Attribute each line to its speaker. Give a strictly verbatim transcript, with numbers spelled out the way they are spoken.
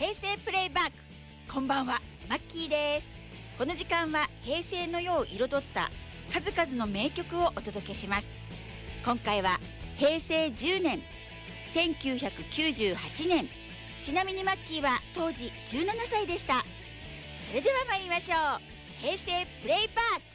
Speaker 1: 平成プレイバック。こんばんは、マッキーです。この時間は平成の世を彩った数々の名曲をお届けします。今回はへいせいじゅうねん、せんきゅうひゃくきゅうじゅうはちねん。ちなみにマッキーは当時じゅうななさいでした。それでは参りましょう。平成プレイバック。